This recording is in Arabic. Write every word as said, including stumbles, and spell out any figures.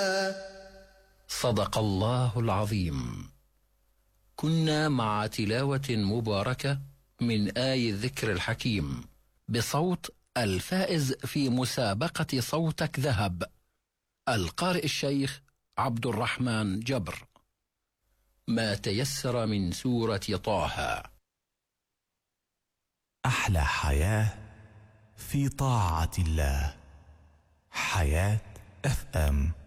صدق الله العظيم. كنا مع تلاوة مباركة من آي الذكر الحكيم بصوت الفائز في مسابقة صوتك ذهب، القارئ الشيخ عبد الرحمن جبر. ما تيسر من سورة طه. أحلى حياة في طاعة الله. حياة اف ام.